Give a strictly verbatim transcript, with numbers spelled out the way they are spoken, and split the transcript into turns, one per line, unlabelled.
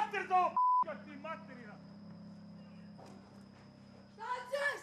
mater za ovo, p***a ti materina!
Šta ćeš?